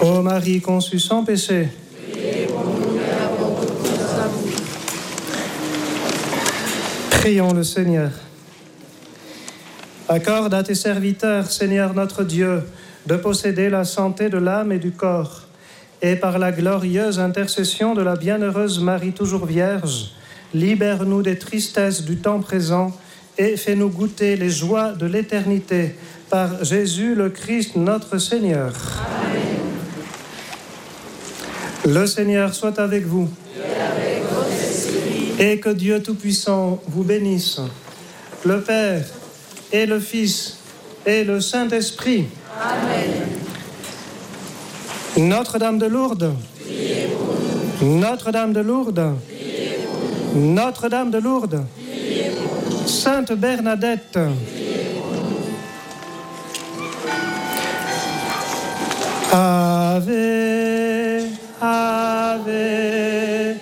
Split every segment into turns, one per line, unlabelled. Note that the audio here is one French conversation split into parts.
Ô Marie conçue sans péché, prions le Seigneur. Accorde à tes serviteurs, Seigneur notre Dieu, de posséder la santé de l'âme et du corps, et par la glorieuse intercession de la bienheureuse Marie toujours Vierge, libère-nous des tristesses du temps présent et fais-nous goûter les joies de l'éternité par Jésus le Christ notre Seigneur. Amen. Le Seigneur soit avec vous. Et avec votre esprit. Et que Dieu Tout-Puissant vous bénisse, le Père et le Fils et le Saint-Esprit. Amen. Notre-Dame de Lourdes. Priez pour nous. Notre-Dame de Lourdes. Priez pour nous. Notre-Dame de Lourdes. Priez pour nous. Sainte Bernadette. Priez pour nous. Ave, Ave,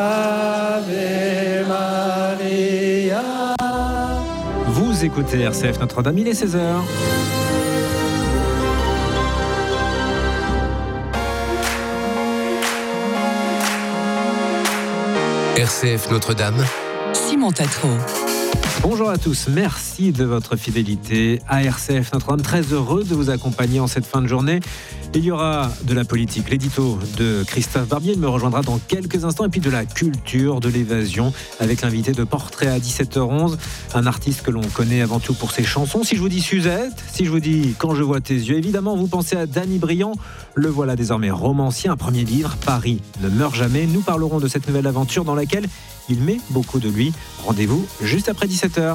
Ave Maria.
Vous écoutez RCF Notre-Dame, il est 16h.
RCF Notre-Dame,
Simon Tatro.
Bonjour à tous, merci de votre fidélité à RCF Notre-Dame. Très heureux de vous accompagner en cette fin de journée. Il y aura de la politique, l'édito de Christophe Barbier, il me rejoindra dans quelques instants, et puis de la culture, de l'évasion, avec l'invité de Portrait à 17h11, un artiste que l'on connaît avant tout pour ses chansons. Si je vous dis Suzette, si je vous dis Quand je vois tes yeux, évidemment vous pensez à Danny Briand. Le voilà désormais romancier, un premier livre, Paris ne meurt jamais. Nous parlerons de cette nouvelle aventure dans laquelle il met beaucoup de lui. Rendez-vous juste après 17h.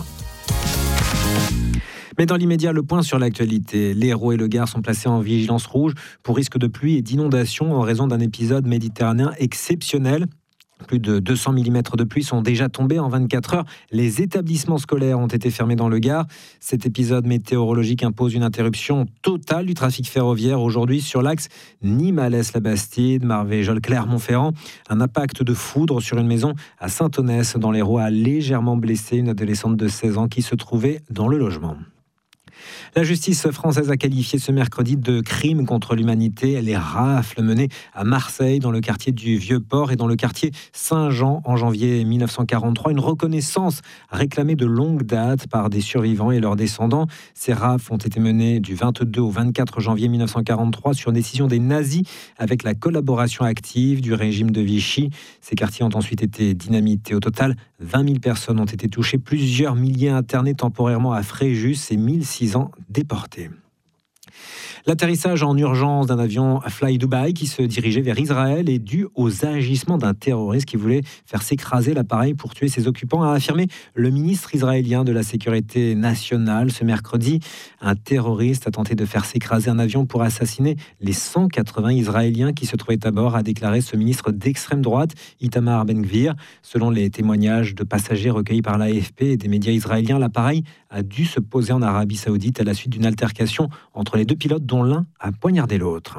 Mais dans l'immédiat, le point sur l'actualité. L'Hérault et le Gard sont placés en vigilance rouge pour risque de pluie et d'inondation en raison d'un épisode méditerranéen exceptionnel. Plus de 200 mm de pluie sont déjà tombés en 24 heures. Les établissements scolaires ont été fermés dans le Gard. Cet épisode météorologique impose une interruption totale du trafic ferroviaire aujourd'hui sur l'axe Nîmes-Alès-la-Bastide, Marvejols-Clermont-Ferrand. Un impact de foudre sur une maison à Saint-Onès dans l'Hérault a légèrement blessé une adolescente de 16 ans qui se trouvait dans le logement. La justice française a qualifié ce mercredi de crime contre l'humanité les rafles menées à Marseille, dans le quartier du Vieux-Port et dans le quartier Saint-Jean en janvier 1943. Une reconnaissance réclamée de longue date par des survivants et leurs descendants. Ces rafles ont été menées du 22 au 24 janvier 1943 sur décision des nazis avec la collaboration active du régime de Vichy. Ces quartiers ont ensuite été dynamités. Au total, 20 000 personnes ont été touchées, plusieurs milliers internés temporairement à Fréjus et 1600 déportés. L'atterrissage en urgence d'un avion Fly Dubai qui se dirigeait vers Israël est dû aux agissements d'un terroriste qui voulait faire s'écraser l'appareil pour tuer ses occupants, a affirmé le ministre israélien de la Sécurité nationale. Ce mercredi, un terroriste a tenté de faire s'écraser un avion pour assassiner les 180 Israéliens qui se trouvaient à bord, a déclaré ce ministre d'extrême droite, Itamar Ben-Gvir. Selon les témoignages de passagers recueillis par l'AFP et des médias israéliens, l'appareil a dû se poser en Arabie Saoudite à la suite d'une altercation entre les deux pilotes dont l'un a poignardé l'autre.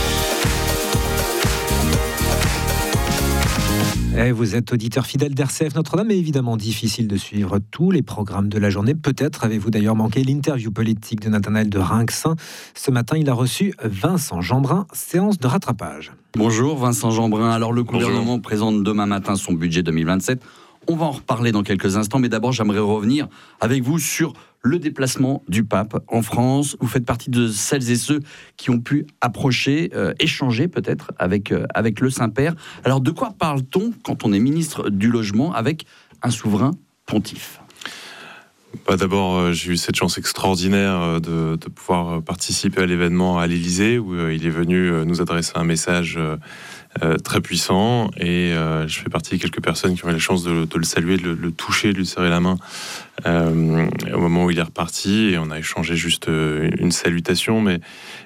Et vous êtes auditeur fidèle d'RCF Notre-Dame, mais évidemment difficile de suivre tous les programmes de la journée. Peut-être avez-vous d'ailleurs manqué l'interview politique de Nathanaël de Rinxin. Ce matin, il a reçu Vincent Jeanbrun, séance de rattrapage.
Bonjour Vincent Jeanbrun. Alors le gouvernement présente demain matin son budget 2027. On va en reparler dans quelques instants, mais d'abord j'aimerais revenir avec vous sur le déplacement du pape en France. Vous faites partie de celles et ceux qui ont pu approcher, échanger peut-être avec le Saint-Père. Alors de quoi parle-t-on quand on est ministre du Logement avec un souverain pontife ?
D'abord, j'ai eu cette chance extraordinaire de pouvoir participer à l'événement à l'Élysée, où il est venu nous adresser un message très puissant, et je fais partie de quelques personnes qui ont eu la chance de le saluer, de le toucher, de lui serrer la main au moment où il est reparti, et on a échangé juste une salutation, mais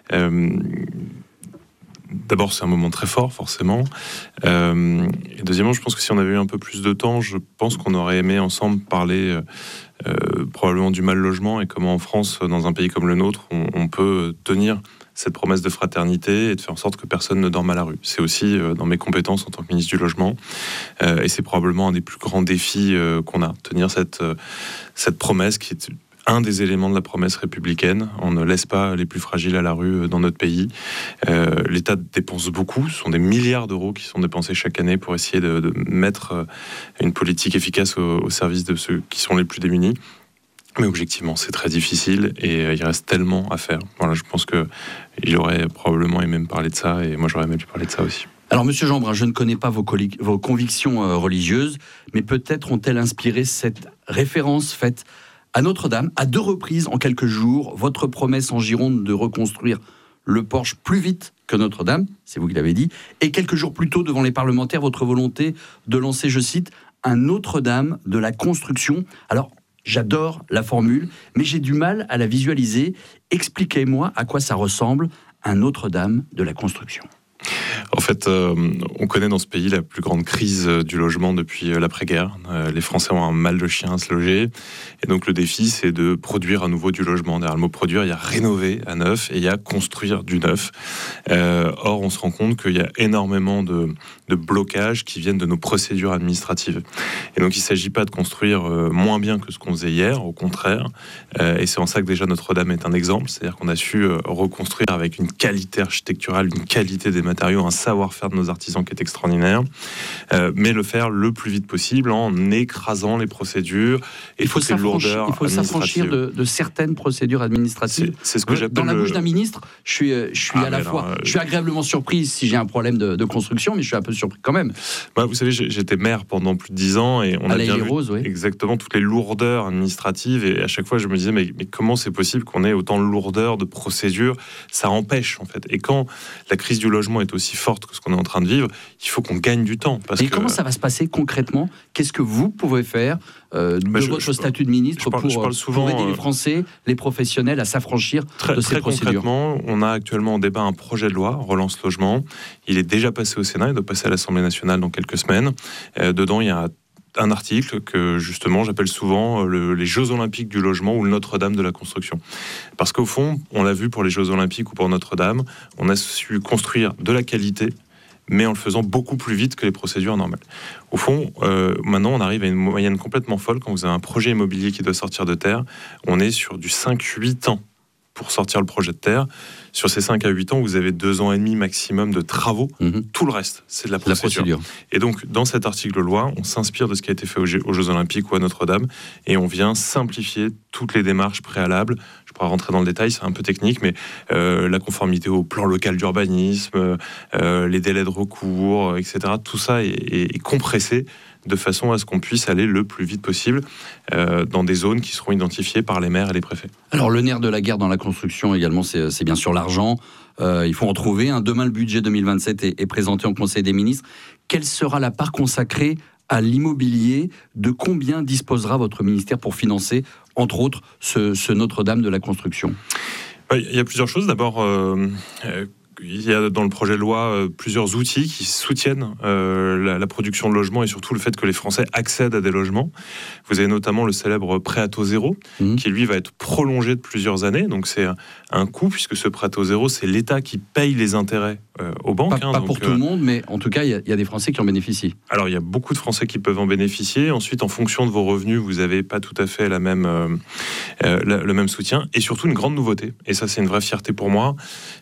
d'abord c'est un moment très fort forcément, et deuxièmement je pense que si on avait eu un peu plus de temps, je pense qu'on aurait aimé ensemble parler probablement du mal logement et comment en France, dans un pays comme le nôtre, on peut tenir cette promesse de fraternité et de faire en sorte que personne ne dorme à la rue. C'est aussi dans mes compétences en tant que ministre du Logement, et c'est probablement un des plus grands défis qu'on a, tenir cette promesse qui est un des éléments de la promesse républicaine. On ne laisse pas les plus fragiles à la rue dans notre pays. L'État dépense beaucoup. Ce sont des milliards d'euros qui sont dépensés chaque année pour essayer de mettre une politique efficace au service de ceux qui sont les plus démunis. Mais objectivement, c'est très difficile et il reste tellement à faire. Voilà, je pense qu'il aurait probablement aimé me parler de ça et moi j'aurais aimé lui parler de ça aussi.
Alors, Monsieur Jeanbrun, je ne connais pas vos convictions religieuses, mais peut-être ont-elles inspiré cette référence faite à Notre-Dame, à 2 reprises en quelques jours, votre promesse en Gironde de reconstruire le porche plus vite que Notre-Dame, c'est vous qui l'avez dit, et quelques jours plus tôt, devant les parlementaires, votre volonté de lancer, je cite, un Notre-Dame de la construction. Alors, j'adore la formule, mais j'ai du mal à la visualiser. Expliquez-moi à quoi ça ressemble, un Notre-Dame de la construction.
En fait, on connaît dans ce pays la plus grande crise du logement depuis l'après-guerre. Les Français ont un mal de chien à se loger. Et donc le défi, c'est de produire à nouveau du logement. Derrière le mot produire, il y a rénover à neuf et il y a construire du neuf. Or, on se rend compte qu'il y a énormément de blocages qui viennent de nos procédures administratives. Et donc il ne s'agit pas de construire moins bien que ce qu'on faisait hier, au contraire. Et c'est en ça que déjà Notre-Dame est un exemple. C'est-à-dire qu'on a su reconstruire avec une qualité architecturale, une qualité des matériaux, un savoir-faire de nos artisans qui est extraordinaire, mais le faire le plus vite possible en écrasant les procédures et toutes les lourdeurs.
Il faut s'affranchir de certaines procédures administratives.
C'est ce que j'appelle
dans la bouche d'un ministre. Je suis à la fois, je suis agréablement surpris si j'ai un problème de construction, mais je suis un peu surpris quand même.
Vous savez, j'étais maire pendant plus de 10 ans et on a bien vu exactement toutes les lourdeurs administratives et à chaque fois je me disais mais comment c'est possible qu'on ait autant de lourdeurs de procédures? Ça empêche en fait. Et quand la crise du logement est aussi forte que ce qu'on est en train de vivre, il faut qu'on gagne du temps.
Comment ça va se passer concrètement? Qu'est-ce que vous pouvez faire de votre statut de ministre pour aider les Français, les professionnels à s'affranchir de ces procédures?
Concrètement, on a actuellement en débat un projet de loi, Relance Logement. Il est déjà passé au Sénat, il doit passer à l'Assemblée nationale dans quelques semaines. Dedans, il y a un article que justement j'appelle souvent les Jeux Olympiques du logement ou le Notre-Dame de la construction. Parce qu'au fond, on l'a vu pour les Jeux Olympiques ou pour Notre-Dame, on a su construire de la qualité, mais en le faisant beaucoup plus vite que les procédures normales. Au fond, maintenant, on arrive à une moyenne complètement folle. Quand vous avez un projet immobilier qui doit sortir de terre, on est sur du 5-8 ans pour sortir le projet de terre. Sur ces 5 à 8 ans, vous avez 2 ans et demi maximum de travaux. Tout le reste, c'est de la procédure. Et donc, dans cet article de loi, on s'inspire de ce qui a été fait aux Jeux Olympiques ou à Notre-Dame, et on vient simplifier toutes les démarches préalables. Je pourrais rentrer dans le détail, c'est un peu technique, mais la conformité au plan local d'urbanisme, les délais de recours, etc. Tout ça est compressé de façon à ce qu'on puisse aller le plus vite possible dans des zones qui seront identifiées par les maires et les préfets.
Alors le nerf de la guerre dans la construction également, c'est bien sûr l'argent. Il faut en trouver. Demain, le budget 2027 est présenté en Conseil des ministres. Quelle sera la part consacrée à l'immobilier? De combien disposera votre ministère pour financer, entre autres, ce Notre-Dame de la construction?
Il y a plusieurs choses. D'abord, il y a dans le projet de loi plusieurs outils qui soutiennent la production de logements et surtout le fait que les Français accèdent à des logements. Vous avez notamment le célèbre prêt à taux zéro qui lui va être prolongé de plusieurs années. Donc c'est un coût puisque ce prêt à taux zéro, c'est l'État qui paye les intérêts aux banques.
Pas pour tout le monde, mais en tout cas, il y a des Français qui en bénéficient.
Alors il y a beaucoup de Français qui peuvent en bénéficier. Ensuite, en fonction de vos revenus, vous n'avez pas tout à fait le même soutien. Et surtout une grande nouveauté. Et ça, c'est une vraie fierté pour moi.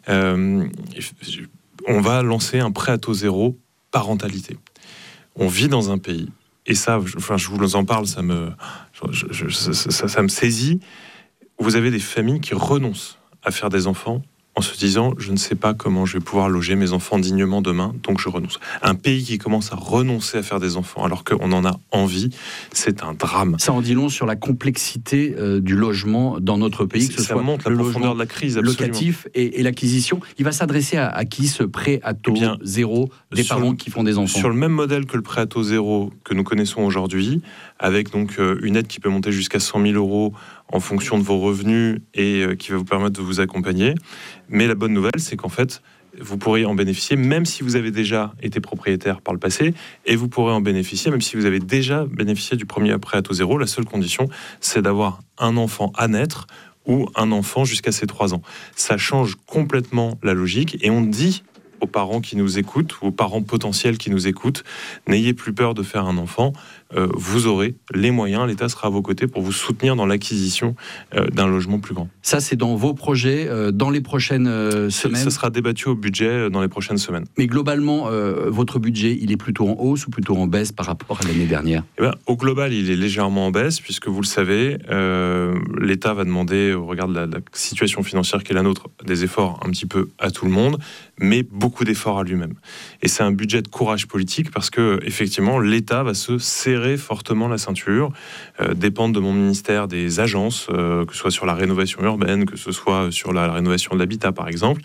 On va lancer un prêt à taux zéro parentalité. On vit dans un pays, et ça, je vous en parle, ça me saisit. Vous avez des familles qui renoncent à faire des enfants en se disant « je ne sais pas comment je vais pouvoir loger mes enfants dignement demain, donc je renonce ». Un pays qui commence à renoncer à faire des enfants alors qu'on en a envie, c'est un drame.
Ça en dit long sur la complexité du logement dans notre pays, que ce soit
montre la profondeur de la crise,
locatif et l'acquisition. Il va s'adresser à qui ce prêt à taux zéro des parents qui font des enfants?
Sur le même modèle que le prêt à taux zéro que nous connaissons aujourd'hui, avec donc une aide qui peut monter jusqu'à 100 000 euros en fonction de vos revenus et qui va vous permettre de vous accompagner. Mais la bonne nouvelle, c'est qu'en fait, vous pourrez en bénéficier même si vous avez déjà été propriétaire par le passé, et vous pourrez en bénéficier même si vous avez déjà bénéficié du premier prêt à taux zéro. La seule condition, c'est d'avoir un enfant à naître ou un enfant jusqu'à ses 3 ans. Ça change complètement la logique, et on dit aux parents qui nous écoutent, ou aux parents potentiels qui nous écoutent, n'ayez plus peur de faire un enfant. vous aurez les moyens, l'État sera à vos côtés pour vous soutenir dans l'acquisition d'un logement plus grand.
Ça, c'est dans vos projets, dans les prochaines semaines.
Ça sera débattu au budget dans les prochaines semaines.
Mais globalement, votre budget, il est plutôt en hausse ou plutôt en baisse par rapport à l'année dernière ?
Au global, il est légèrement en baisse, puisque vous le savez, l'État va demander, au regard de la situation financière qui est la nôtre, des efforts un petit peu à tout le monde, mais beaucoup d'efforts à lui-même. Et c'est un budget de courage politique, parce que effectivement, l'État va se serrer fortement la ceinture, dépendre de mon ministère des agences, que ce soit sur la rénovation urbaine, que ce soit sur la rénovation de l'habitat, par exemple.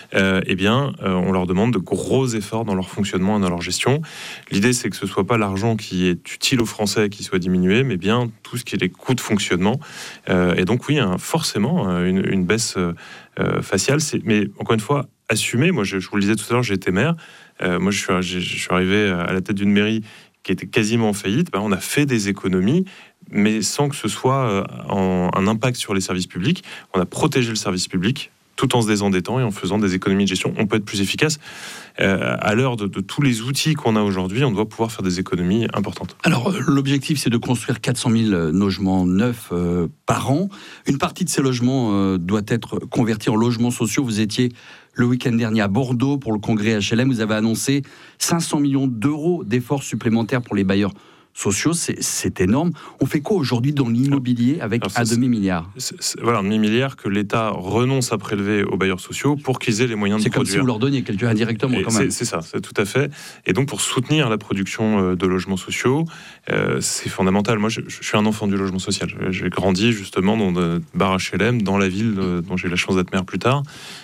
On leur demande de gros efforts dans leur fonctionnement et dans leur gestion. L'idée, c'est que ce soit pas l'argent qui est utile aux Français qui soit diminué, mais bien tout ce qui est les coûts de fonctionnement. Et donc oui, forcément, une baisse faciale. Mais encore une fois, assumée. Moi, je vous le disais tout à l'heure, j'ai été maire. Moi, je suis arrivé à la tête d'une mairie qui était quasiment en faillite. On a fait des économies, mais sans que ce soit un impact sur les services publics. On a protégé le service public tout en se désendettant et en faisant des économies de gestion. On peut être plus efficace. À l'heure de tous les outils qu'on a aujourd'hui, on doit pouvoir faire des économies importantes.
Alors, l'objectif, c'est de construire 400 000 logements neufs par an. Une partie de ces logements doit être convertie en logements sociaux. Vous étiez le week-end dernier à Bordeaux pour le congrès HLM. Vous avez annoncé 500 millions d'euros d'efforts supplémentaires pour les bailleurs sociaux, c'est énorme. On fait quoi aujourd'hui dans l'immobilier avec un demi-milliard ?
Voilà, un demi-milliard que l'État renonce à prélever aux bailleurs sociaux pour qu'ils aient les moyens de produire.
C'est comme si vous leur donniez quelque indirectement quand même.
C'est ça, c'est tout à fait. Et donc pour soutenir la production de logements sociaux, c'est fondamental. Moi, je suis un enfant du logement social. J'ai grandi justement dans de bar HLM, dans la ville dont j'ai eu la chance d'être maire plus tard.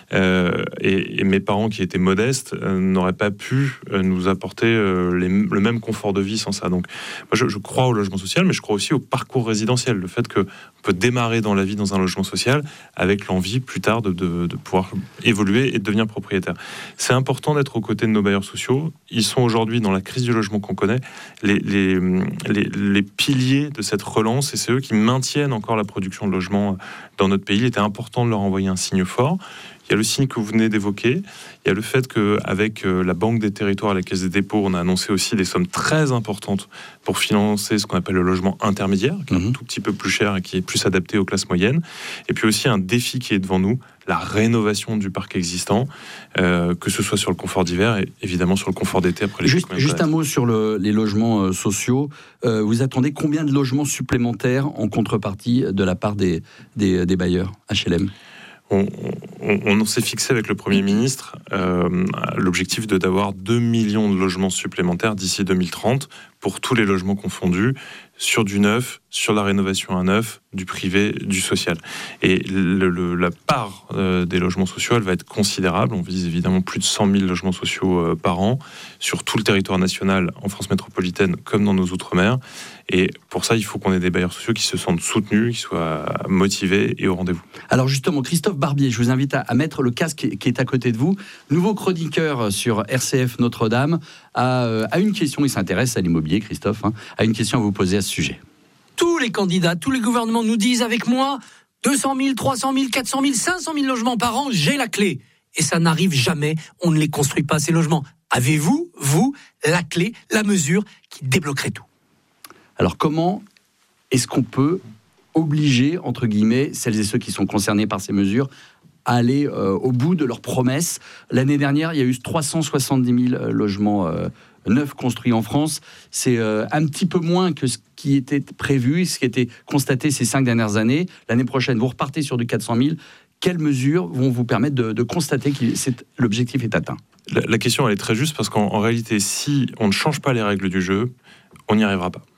Et mes parents qui étaient modestes n'auraient pas pu nous apporter le même confort de vie sans ça. Donc moi, je crois au logement social, mais je crois aussi au parcours résidentiel. Le fait qu'on peut démarrer dans la vie dans un logement social avec l'envie plus tard de pouvoir évoluer et de devenir propriétaire. C'est important d'être aux côtés de nos bailleurs sociaux. Ils sont aujourd'hui dans la crise du logement qu'on connaît, les piliers de cette relance, et c'est eux qui maintiennent encore la production de logements dans notre pays. Il était important de leur envoyer un signe fort. Il y a le signe que vous venez d'évoquer. Il y a le fait qu'avec la Banque des Territoires et la Caisse des Dépôts, on a annoncé aussi des sommes très importantes pour financer ce qu'on appelle le logement intermédiaire, qui est un tout petit peu plus cher et qui est plus adapté aux classes moyennes. Et puis aussi un défi qui est devant nous, la rénovation du parc existant, que ce soit sur le confort d'hiver et évidemment sur le confort d'été après les
Juste un mot sur les logements sociaux. Vous attendez combien de logements supplémentaires en contrepartie de la part des bailleurs HLM ?
On s'est fixé avec le Premier ministre l'objectif d'avoir 2 millions de logements supplémentaires d'ici 2030 pour tous les logements confondus, sur du neuf, sur la rénovation à neuf, du privé, du social. Et la part des logements sociaux, elle va être considérable. On vise évidemment plus de 100 000 logements sociaux par an, sur tout le territoire national, en France métropolitaine, comme dans nos outre-mer. Et pour ça, il faut qu'on ait des bailleurs sociaux qui se sentent soutenus, qui soient motivés et au rendez-vous.
Alors justement, Christophe Barbier, je vous invite à mettre le casque qui est à côté de vous. Nouveau chroniqueur sur RCF Notre-Dame, a une question, il s'intéresse à l'immobilier, Christophe, a une question à vous poser à ce sujet.
Tous les candidats, tous les gouvernements nous disent avec moi 200 000, 300 000, 400 000, 500 000 logements par an, j'ai la clé. Et ça n'arrive jamais, on ne les construit pas ces logements. Avez-vous, vous, la clé, la mesure qui débloquerait tout ?
Alors comment est-ce qu'on peut obliger, entre guillemets, celles et ceux qui sont concernés par ces mesures à aller au bout de leurs promesses ? L'année dernière, il y a eu 370 000 logements neufs construits en France. C'est un petit peu moins que ce qui était prévu, ce qui a été constaté ces 5 dernières années. L'année prochaine, vous repartez sur du 400 000. Quelles mesures vont vous permettre de constater que l'objectif est atteint ?
La question, elle est très juste, parce qu'en réalité, si on ne change pas les règles du jeu, on n'y arrivera pas.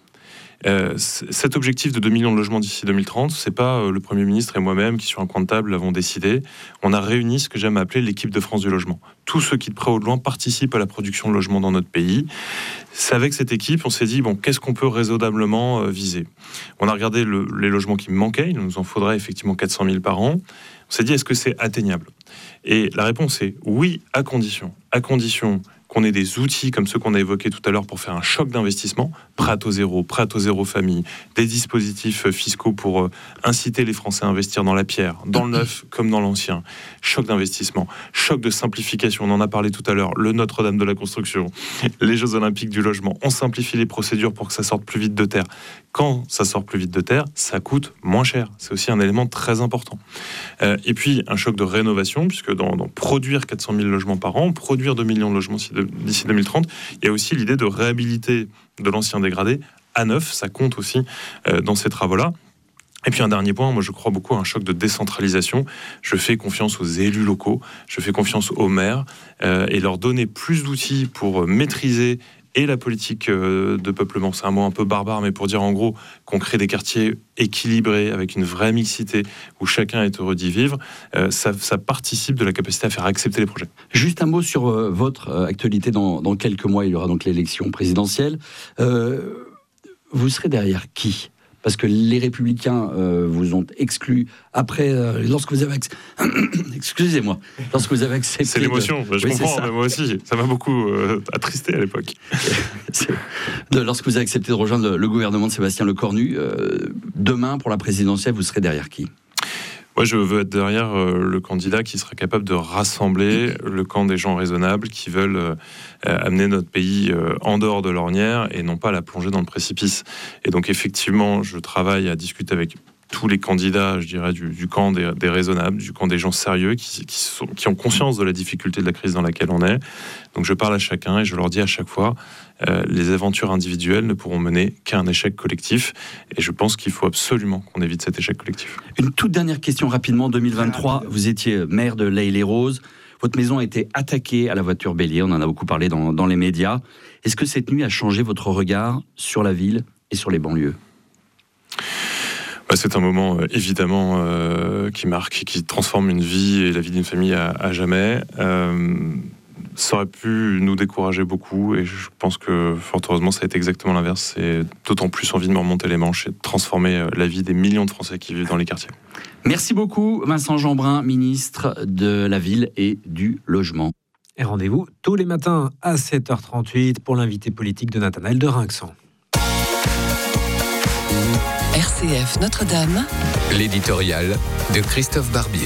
Cet objectif de 2 millions de logements d'ici 2030, c'est pas le Premier ministre et moi-même qui sur un coin de table l'avons décidé. On a réuni ce que j'aime appeler l'équipe de France du logement. Tous ceux qui de près ou de loin participent à la production de logements dans notre pays. C'est avec cette équipe, on s'est dit, qu'est-ce qu'on peut raisonnablement viser ? On a regardé les logements qui manquaient, il nous en faudrait effectivement 400 000 par an. On s'est dit, est-ce que c'est atteignable ? Et la réponse est oui, à condition qu'on ait des outils comme ceux qu'on a évoqués tout à l'heure pour faire un choc d'investissement, prêt au zéro famille, des dispositifs fiscaux pour inciter les Français à investir dans la pierre, dans le neuf comme dans l'ancien, choc d'investissement, choc de simplification, on en a parlé tout à l'heure, le Notre-Dame de la construction, les Jeux Olympiques du logement, on simplifie les procédures pour que ça sorte plus vite de terre. Quand ça sort plus vite de terre, ça coûte moins cher. C'est aussi un élément très important. Et puis, un choc de rénovation, puisque dans produire 400 000 logements par an, produire 2 millions de logements d'ici 2030, il y a aussi l'idée de réhabiliter de l'ancien dégradé à neuf. Ça compte aussi dans ces travaux-là. Et puis un dernier point, moi je crois beaucoup à un choc de décentralisation. Je fais confiance aux élus locaux, je fais confiance aux maires et leur donner plus d'outils pour maîtriser et la politique de peuplement. C'est un mot un peu barbare, mais pour dire en gros qu'on crée des quartiers équilibrés, avec une vraie mixité, où chacun est heureux d'y vivre, ça participe de la capacité à faire accepter les projets.
Juste un mot sur votre actualité. Dans quelques mois, il y aura donc l'élection présidentielle. Vous serez derrière qui ? Parce que les Républicains vous ont exclu après, lorsque vous avez excusez-moi, lorsque vous avez accepté.
C'est l'émotion, je comprends, mais moi aussi, ça m'a beaucoup attristé à l'époque.
Lorsque vous avez accepté de rejoindre le gouvernement de Sébastien Lecornu, demain pour la présidentielle, vous serez derrière qui ?
Moi, je veux être derrière le candidat qui sera capable de rassembler le camp des gens raisonnables qui veulent amener notre pays en dehors de l'ornière et non pas la plonger dans le précipice. Et donc, effectivement, je travaille à discuter avec tous les candidats, je dirais, du camp des raisonnables, du camp des gens sérieux qui ont conscience de la difficulté de la crise dans laquelle on est. Donc, je parle à chacun et je leur dis à chaque fois les aventures individuelles ne pourront mener qu'à un échec collectif. Et je pense qu'il faut absolument qu'on évite cet échec collectif.
Une toute dernière question rapidement. 2023, vous étiez maire de L'Haÿ-les-Roses. Votre maison a été attaquée à la voiture bélier. On en a beaucoup parlé dans les médias. Est-ce que cette nuit a changé votre regard sur la ville et sur les banlieues ?
C'est un moment évidemment qui marque, qui transforme une vie et la vie d'une famille à jamais. Ça aurait pu nous décourager beaucoup et je pense que fort heureusement ça a été exactement l'inverse. C'est d'autant plus envie de me remonter les manches et de transformer la vie des millions de Français qui vivent dans les quartiers.
Merci beaucoup Vincent Jeanbrun, ministre de la Ville et du Logement.
Et rendez-vous tous les matins à 7h38 pour l'invité politique de Nathanaël de Rinxan.
RCF Notre-Dame, l'éditorial de Christophe Barbier.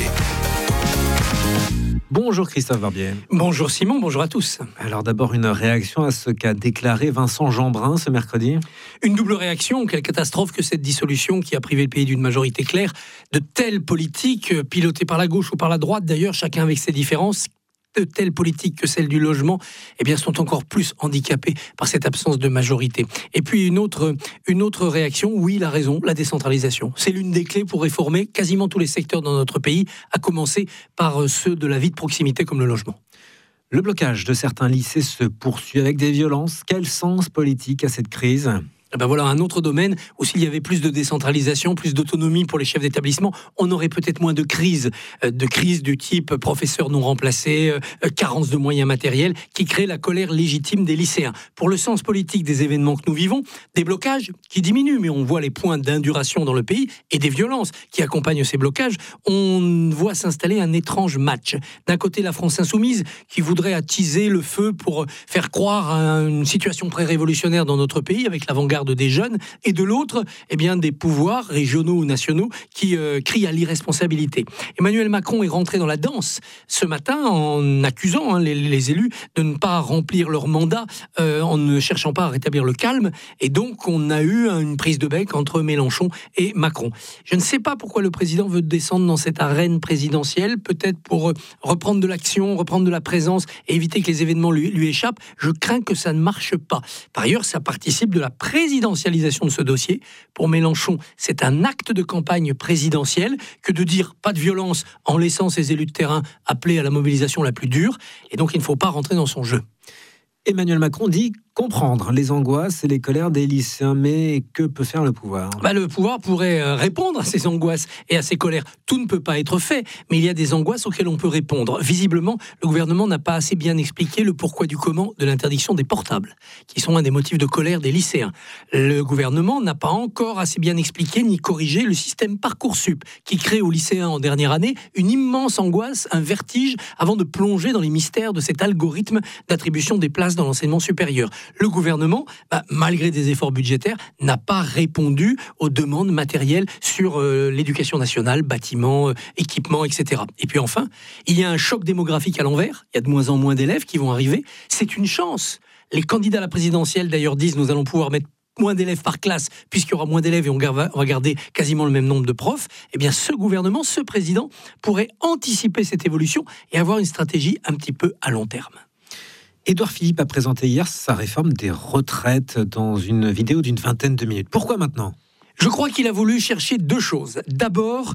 Bonjour Christophe Barbier.
Bonjour Simon, bonjour à tous.
Alors d'abord une réaction à ce qu'a déclaré Vincent Jeanbrun ce mercredi.
Une double réaction, quelle catastrophe que cette dissolution qui a privé le pays d'une majorité claire, de telles politiques pilotées par la gauche ou par la droite, d'ailleurs chacun avec ses différences, de telles politiques que celles du logement, eh bien, sont encore plus handicapées par cette absence de majorité. Et puis une autre réaction, oui, il a raison, la décentralisation. C'est l'une des clés pour réformer quasiment tous les secteurs dans notre pays, à commencer par ceux de la vie de proximité comme le logement.
Le blocage de certains lycées se poursuit avec des violences. Quel sens politique à cette crise ?
Ben voilà un autre domaine où s'il y avait plus de décentralisation, plus d'autonomie pour les chefs d'établissement, on aurait peut-être moins de crises du type professeurs non remplacés, carence de moyens matériels, qui créent la colère légitime des lycéens. Pour le sens politique des événements que nous vivons, des blocages qui diminuent, mais on voit les points d'induration dans le pays et des violences qui accompagnent ces blocages. On voit s'installer un étrange match. D'un côté, la France insoumise qui voudrait attiser le feu pour faire croire à une situation pré-révolutionnaire dans notre pays avec l'avant-garde des jeunes, et de l'autre, eh bien, des pouvoirs régionaux ou nationaux qui crient à l'irresponsabilité. Emmanuel Macron est rentré dans la danse ce matin en accusant les élus de ne pas remplir leur mandat en ne cherchant pas à rétablir le calme, et donc on a eu une prise de bec entre Mélenchon et Macron. Je ne sais pas pourquoi le président veut descendre dans cette arène présidentielle, peut-être pour reprendre de l'action, reprendre de la présence et éviter que les événements lui échappent. Je crains que ça ne marche pas. Par ailleurs, ça participe de la présidentialisation de ce dossier. Pour Mélenchon, c'est un acte de campagne présidentielle que de dire pas de violence en laissant ses élus de terrain appeler à la mobilisation la plus dure. Et donc, il ne faut pas rentrer dans son jeu.
Emmanuel Macron dit comprendre les angoisses et les colères des lycéens. Mais que peut faire le pouvoir ?
Le pouvoir pourrait répondre à ces angoisses et à ces colères. Tout ne peut pas être fait, mais il y a des angoisses auxquelles on peut répondre. Visiblement, le gouvernement n'a pas assez bien expliqué le pourquoi du comment de l'interdiction des portables, qui sont un des motifs de colère des lycéens. Le gouvernement n'a pas encore assez bien expliqué ni corrigé le système Parcoursup, qui crée aux lycéens en dernière année une immense angoisse, un vertige, avant de plonger dans les mystères de cet algorithme d'attribution des places dans l'enseignement supérieur. Le gouvernement, malgré des efforts budgétaires, n'a pas répondu aux demandes matérielles sur l'éducation nationale, bâtiments, équipements, etc. Et puis enfin, il y a un choc démographique à l'envers. Il y a de moins en moins d'élèves qui vont arriver. C'est une chance. Les candidats à la présidentielle, d'ailleurs, disent nous allons pouvoir mettre moins d'élèves par classe, puisqu'il y aura moins d'élèves et on va garder quasiment le même nombre de profs. Eh bien, ce gouvernement, ce président, pourrait anticiper cette évolution et avoir une stratégie un petit peu à long terme.
Édouard Philippe a présenté hier sa réforme des retraites dans une vidéo d'une vingtaine de minutes. Pourquoi maintenant ?
Je crois qu'il a voulu chercher deux choses. D'abord,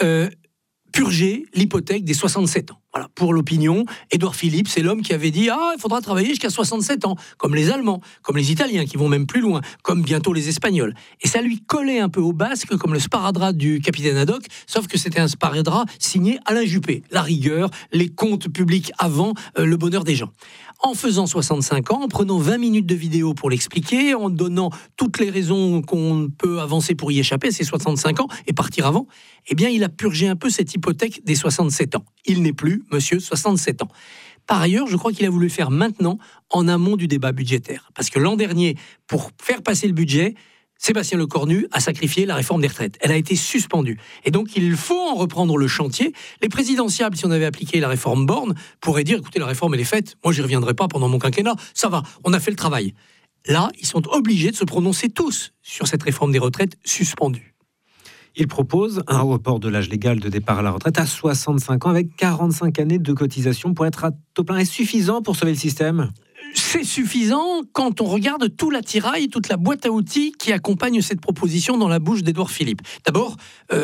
purger l'hypothèque des 67 ans. Voilà, pour l'opinion, Édouard Philippe, c'est l'homme qui avait dit « il faudra travailler jusqu'à 67 ans », comme les Allemands, comme les Italiens, qui vont même plus loin, comme bientôt les Espagnols. Et ça lui collait un peu au basque, comme le sparadrap du capitaine Haddock, sauf que c'était un sparadrap signé Alain Juppé. La rigueur, les comptes publics avant, le bonheur des gens. En faisant 65 ans, en prenant 20 minutes de vidéo pour l'expliquer, en donnant toutes les raisons qu'on peut avancer pour y échapper à ces 65 ans et partir avant, eh bien, il a purgé un peu cette hypothèque des 67 ans. Il n'est plus monsieur 67 ans. Par ailleurs, je crois qu'il a voulu le faire maintenant, en amont du débat budgétaire. Parce que l'an dernier, pour faire passer le budget, Sébastien Lecornu a sacrifié la réforme des retraites. Elle a été suspendue. Et donc, il faut en reprendre le chantier. Les présidentiables, si on avait appliqué la réforme Borne, pourraient dire, écoutez, la réforme, elle est faite. Moi, j'y reviendrai pas pendant mon quinquennat. Ça va, on a fait le travail. Là, ils sont obligés de se prononcer tous sur cette réforme des retraites suspendue.
Il propose un report de l'âge légal de départ à la retraite à 65 ans avec 45 années de cotisation pour être à taux plein. Est-ce suffisant pour sauver le système ?
C'est suffisant quand on regarde tout l'attirail, toute la boîte à outils qui accompagne cette proposition dans la bouche d'Édouard Philippe. D'abord,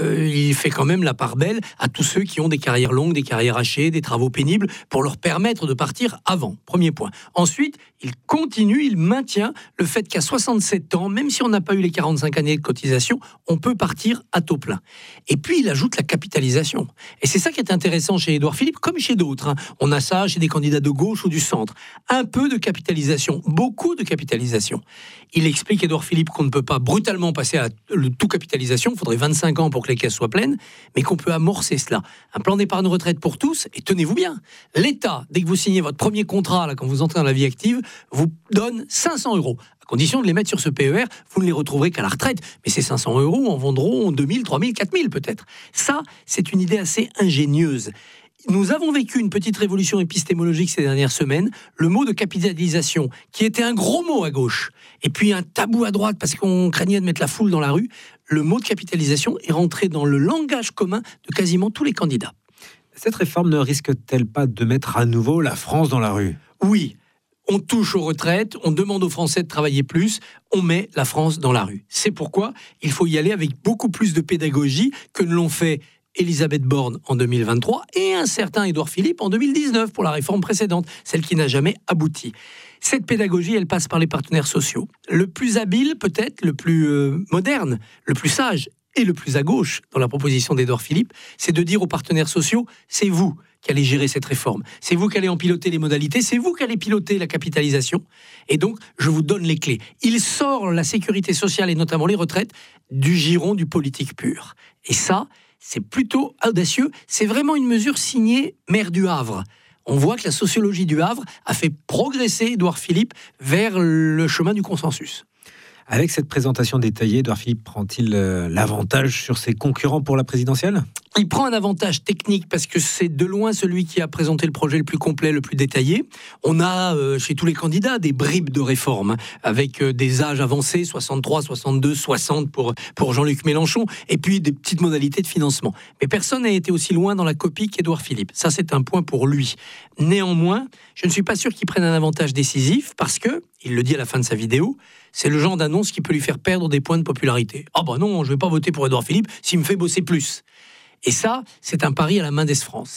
il fait quand même la part belle à tous ceux qui ont des carrières longues, des carrières hachées, des travaux pénibles, pour leur permettre de partir avant. Premier point. Ensuite, il continue, il maintient le fait qu'à 67 ans, même si on n'a pas eu les 45 années de cotisation, on peut partir à taux plein. Et puis, il ajoute la capitalisation. Et c'est ça qui est intéressant chez Édouard Philippe, comme chez d'autres. On a ça chez des candidats de gauche ou du centre. Un peu de capitalisation, beaucoup de capitalisation. Il explique, Édouard Philippe, qu'on ne peut pas brutalement passer à le tout capitalisation, il faudrait 25 ans pour que les caisses soient pleines, mais qu'on peut amorcer cela. Un plan d'épargne retraite pour tous, et tenez-vous bien, l'État, dès que vous signez votre premier contrat, là, quand vous entrez dans la vie active, vous donne 500 €. À condition de les mettre sur ce PER, vous ne les retrouverez qu'à la retraite. Mais ces 500 € en vendront 2000, 3000, 4000 peut-être. Ça, c'est une idée assez ingénieuse. Nous avons vécu une petite révolution épistémologique ces dernières semaines. Le mot de capitalisation, qui était un gros mot à gauche, et puis un tabou à droite parce qu'on craignait de mettre la foule dans la rue, le mot de capitalisation est rentré dans le langage commun de quasiment tous les candidats.
Cette réforme ne risque-t-elle pas de mettre à nouveau la France dans la rue ?
Oui. On touche aux retraites, on demande aux Français de travailler plus, on met la France dans la rue. C'est pourquoi il faut y aller avec beaucoup plus de pédagogie que ne l'ont fait Elisabeth Borne en 2023 et un certain Édouard Philippe en 2019 pour la réforme précédente, celle qui n'a jamais abouti. Cette pédagogie, elle passe par les partenaires sociaux. Le plus habile, peut-être, le plus moderne, le plus sage et le plus à gauche dans la proposition d'Édouard Philippe, c'est de dire aux partenaires sociaux, c'est vous qui allez gérer cette réforme, c'est vous qui allez en piloter les modalités, c'est vous qui allez piloter la capitalisation, et donc je vous donne les clés. Il sort la sécurité sociale et notamment les retraites du giron du politique pur. Et ça, c'est plutôt audacieux, c'est vraiment une mesure signée maire du Havre. On voit que la sociologie du Havre a fait progresser Édouard Philippe vers le chemin du consensus.
Avec cette présentation détaillée, Édouard Philippe prend-il l'avantage sur ses concurrents pour la présidentielle ?
Il prend un avantage technique parce que c'est de loin celui qui a présenté le projet le plus complet, le plus détaillé. On a chez tous les candidats des bribes de réforme avec des âges avancés, 63, 62, 60 pour Jean-Luc Mélenchon, et puis des petites modalités de financement. Mais personne n'a été aussi loin dans la copie qu'Édouard Philippe. Ça, c'est un point pour lui. Néanmoins, je ne suis pas sûr qu'il prenne un avantage décisif parce que, il le dit à la fin de sa vidéo, c'est le genre d'annonce qui peut lui faire perdre des points de popularité. Ah bah non, je ne vais pas voter pour Édouard Philippe s'il me fait bosser plus. Et ça, c'est un pari à la main d'Es France.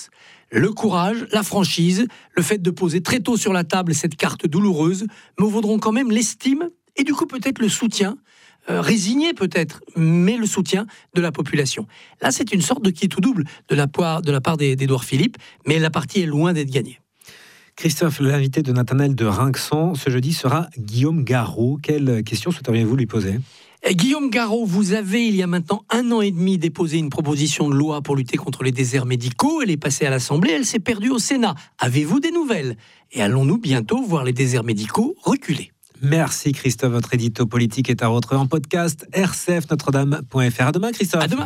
Le courage, la franchise, le fait de poser très tôt sur la table cette carte douloureuse me vaudront quand même l'estime et du coup peut-être le soutien, résigné peut-être, mais le soutien de la population. Là, c'est une sorte de qui est tout double de la part d'Édouard Philippe, mais la partie est loin d'être gagnée.
Christophe, l'invité de Nathanaël de Rinxan ce jeudi sera Guillaume Garot. Quelle question souhaiteriez-vous lui poser ?
Guillaume Garot, vous avez, il y a maintenant 1 an et demi, déposé une proposition de loi pour lutter contre les déserts médicaux. Elle est passée à l'Assemblée, elle s'est perdue au Sénat. Avez-vous des nouvelles ? Et allons-nous bientôt voir les déserts médicaux reculer ?
Merci Christophe, votre édito politique est à retrouver en podcast rcfnotredame.fr. À demain Christophe.
À demain.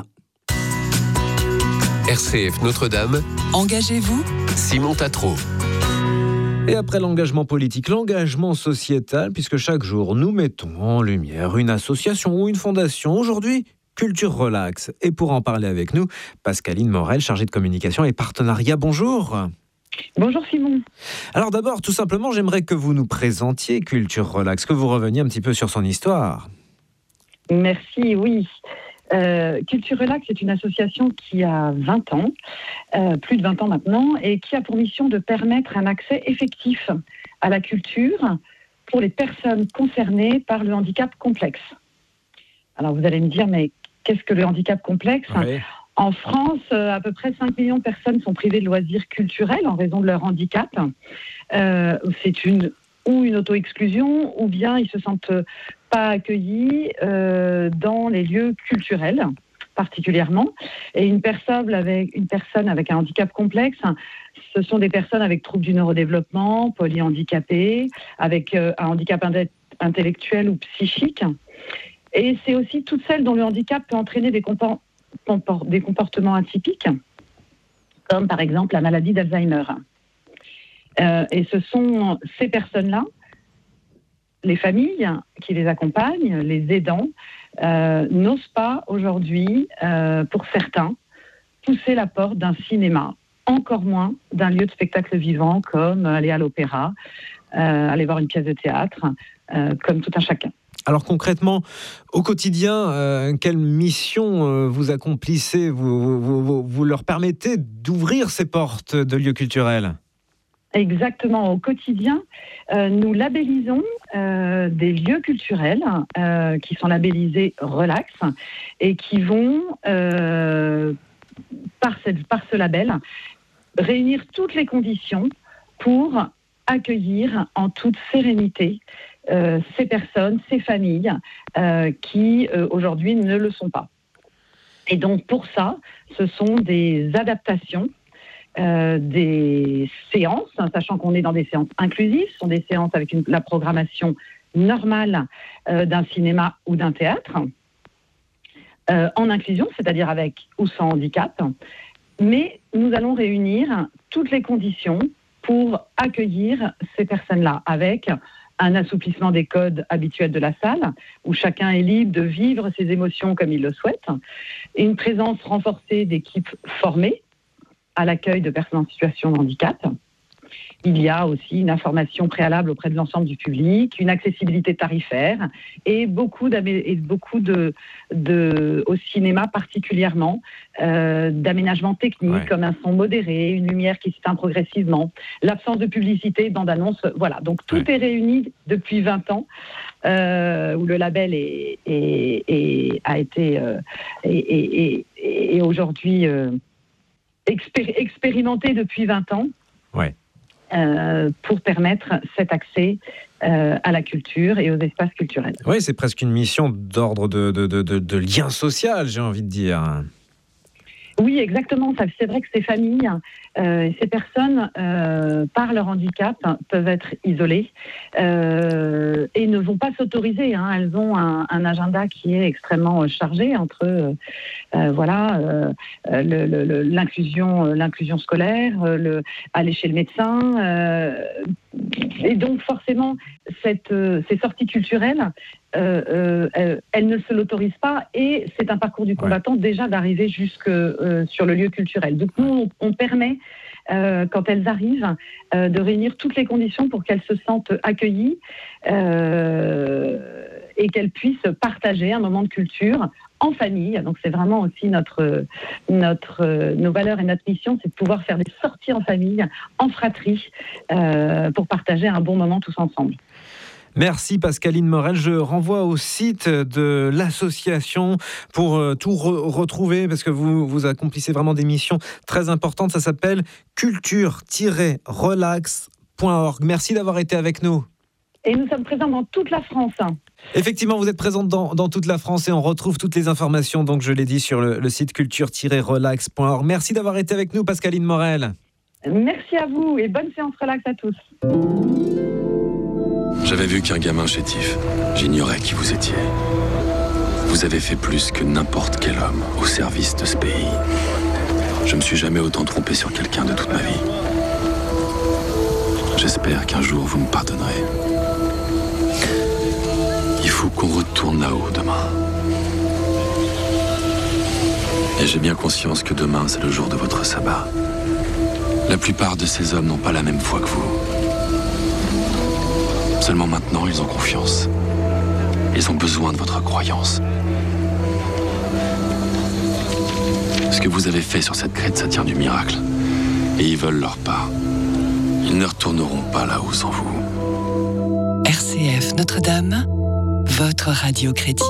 RCF Notre-Dame. Engagez-vous, Simon Tatro.
Et après l'engagement politique, l'engagement sociétal, puisque chaque jour nous mettons en lumière une association ou une fondation. Aujourd'hui, Culture Relax. Et pour en parler avec nous, Pascaline Morel, chargée de communication et partenariat. Bonjour.
Bonjour Simon.
Alors d'abord, tout simplement, j'aimerais que vous nous présentiez Culture Relax, que vous reveniez un petit peu sur son histoire.
Merci, oui. Culture Relax est une association qui a 20 ans, plus de 20 ans maintenant, et qui a pour mission de permettre un accès effectif à la culture pour les personnes concernées par le handicap complexe. Alors vous allez me dire, mais qu'est-ce que le handicap complexe ?
Oui.
En France, à peu près 5 millions de personnes sont privées de loisirs culturels en raison de leur handicap. C'est une auto-exclusion, ou bien ils se sentent pas accueillis dans les lieux culturels, particulièrement. Et une personne avec un handicap complexe, ce sont des personnes avec troubles du neurodéveloppement, polyhandicapées, avec un handicap intellectuel ou psychique. Et c'est aussi toutes celles dont le handicap peut entraîner des comportements atypiques, comme par exemple la maladie d'Alzheimer. Et ce sont ces personnes-là, les familles qui les accompagnent, les aidants, n'osent pas aujourd'hui, pour certains, pousser la porte d'un cinéma, encore moins d'un lieu de spectacle vivant comme aller à l'opéra, aller voir une pièce de théâtre, comme tout un chacun.
Alors concrètement, au quotidien, quelle mission vous accomplissez ? Vous leur permettez d'ouvrir ces portes de lieux culturels ?
Exactement. Au quotidien, nous labellisons des lieux culturels qui sont labellisés Relax et qui vont, par ce label, réunir toutes les conditions pour accueillir en toute sérénité ces personnes, ces familles qui aujourd'hui ne le sont pas. Et donc pour ça, ce sont des adaptations, des séances, sachant qu'on est dans des séances inclusives, ce sont des séances avec la programmation normale d'un cinéma ou d'un théâtre, en inclusion, c'est-à-dire avec ou sans handicap, mais nous allons réunir toutes les conditions pour accueillir ces personnes-là, avec un assouplissement des codes habituels de la salle, où chacun est libre de vivre ses émotions comme il le souhaite, et une présence renforcée d'équipes formées à l'accueil de personnes en situation de handicap. Il y a aussi une information préalable auprès de l'ensemble du public, une accessibilité tarifaire et beaucoup au cinéma particulièrement, d'aménagements techniques comme un son modéré, une lumière qui s'éteint progressivement, l'absence de publicité, bande-annonce, voilà. Donc tout est réuni depuis 20 ans, où le label a été aujourd'hui expérimenté depuis 20 ans. Ouais. Pour permettre cet accès à la culture et aux espaces culturels.
Oui, c'est presque une mission d'ordre de lien social, j'ai envie de dire.
Oui, exactement. C'est vrai que ces familles, ces personnes, par leur handicap, peuvent être isolées et ne vont pas s'autoriser. Elles ont un agenda qui est extrêmement chargé entre l'inclusion scolaire, aller chez le médecin. Et donc forcément, ces sorties culturelles, elles ne se l'autorisent pas et c'est un parcours du combattant déjà d'arriver jusque sur le lieu culturel. Donc nous, on permet, quand elles arrivent, de réunir toutes les conditions pour qu'elles se sentent accueillies et qu'elles puissent partager un moment de culture en famille. Donc c'est vraiment aussi nos valeurs et notre mission, c'est de pouvoir faire des sorties en famille, en fratrie, pour partager un bon moment tous ensemble.
Merci Pascaline Morel. Je renvoie au site de l'association pour tout retrouver, parce que vous accomplissez vraiment des missions très importantes. Ça s'appelle culture-relax.org. Merci d'avoir été avec nous.
Et nous sommes présents dans toute la France.
Effectivement, vous êtes présente dans toute la France et on retrouve toutes les informations, donc je l'ai dit, sur le site culture-relax.org. Merci d'avoir été avec nous, Pascaline Morel.
Merci à vous et bonne séance relax à tous.
J'avais vu qu'un gamin chétif. J'ignorais qui vous étiez. Vous avez fait plus que n'importe quel homme au service de ce pays. Je me suis jamais autant trompé sur quelqu'un de toute ma vie. J'espère qu'un jour vous me pardonnerez. Il faut qu'on retourne là-haut demain. Et j'ai bien conscience que demain, c'est le jour de votre sabbat. La plupart de ces hommes n'ont pas la même foi que vous. Seulement maintenant, ils ont confiance. Ils ont besoin de votre croyance. Ce que vous avez fait sur cette crête, ça tient du miracle. Et ils veulent leur part. Ils ne retourneront pas là-haut sans vous.
RCF Notre-Dame, votre radio chrétienne.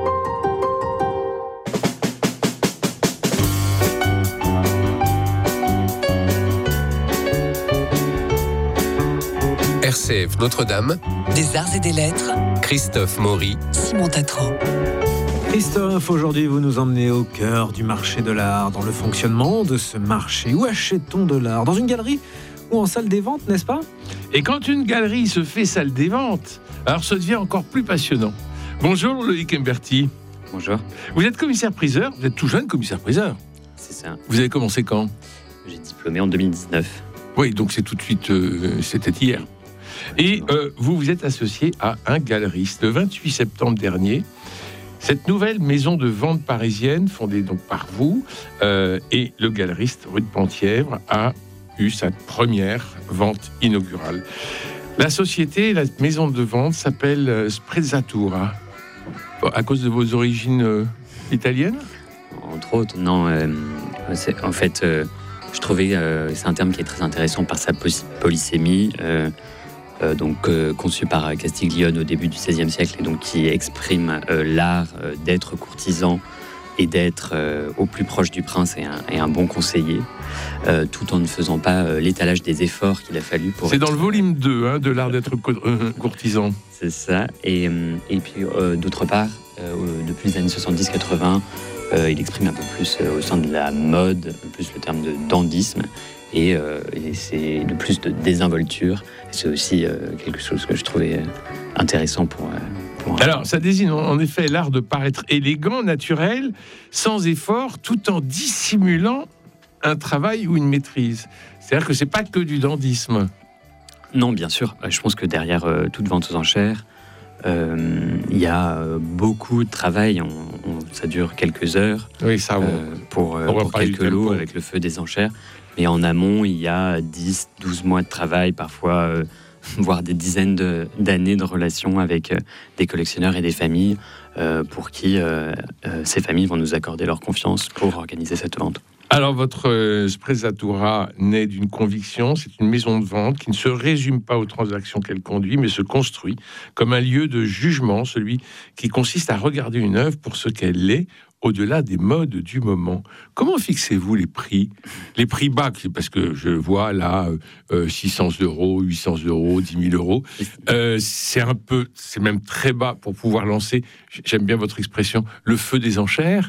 RCF Notre-Dame,
Des arts et des lettres,
Christophe Maury,
Simon Tatro.
Christophe, aujourd'hui vous nous emmenez au cœur du marché de l'art, dans le fonctionnement de ce marché. Où achète-t-on de l'art ? Dans une galerie ou en salle des ventes, n'est-ce pas ?
Et quand une galerie se fait salle des ventes, alors ça devient encore plus passionnant. Bonjour Loïc Emberti.
Bonjour.
Vous êtes commissaire-priseur, vous êtes tout jeune commissaire-priseur.
C'est ça.
Vous avez commencé quand ?
J'ai diplômé en 2019.
Oui, donc c'est tout de suite, c'était hier. Et vous êtes associé à un galeriste. Le 28 septembre dernier, cette nouvelle maison de vente parisienne, fondée donc par vous, et le galeriste rue de Penthièvre, a eu sa première vente inaugurale. La société, la maison de vente s'appelle Sprezzatura. À cause de vos origines italiennes ?
Entre autres, non. En fait, je trouvais c'est un terme qui est très intéressant par sa polysémie. Conçu par Castiglione au début du XVIe siècle, et donc qui exprime l'art d'être courtisan et d'être au plus proche du prince et un bon conseiller, tout en ne faisant pas l'étalage des efforts qu'il a fallu pour...
C'est dans le volume 2 de l'art d'être courtisan.
C'est ça. Et puis, d'autre part, depuis les années 70-80, il exprime un peu plus au sein de la mode, plus le terme de dandisme, et c'est de plus de désinvolture. C'est aussi quelque chose que je trouvais intéressant pour
Alors, ça désigne en effet l'art de paraître élégant, naturel, sans effort, tout en dissimulant un travail ou une maîtrise. C'est-à-dire que c'est pas que du dandisme.
Non, bien sûr. Je pense que derrière toute vente aux enchères, il y a beaucoup de travail. Ça dure quelques heures.
Oui, ça
pour quelques lots avec le feu des enchères. Mais en amont, il y a 10, 12 mois de travail, parfois, voire des dizaines d'années de relations avec des collectionneurs et des familles pour qui ces familles vont nous accorder leur confiance pour organiser cette vente.
Alors, votre Sprezzatura naît d'une conviction. C'est une maison de vente qui ne se résume pas aux transactions qu'elle conduit, mais se construit comme un lieu de jugement, celui qui consiste à regarder une œuvre pour ce qu'elle est, au-delà des modes du moment. Comment fixez-vous les prix ? Les prix bas, parce que je vois là 600 €, 800 €, 10 000 €. C'est même très bas pour pouvoir lancer, j'aime bien votre expression, le feu des enchères.